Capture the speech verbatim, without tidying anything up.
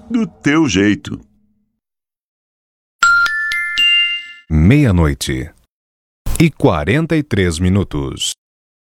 Do teu jeito. Meia-noite e quarenta e três minutos.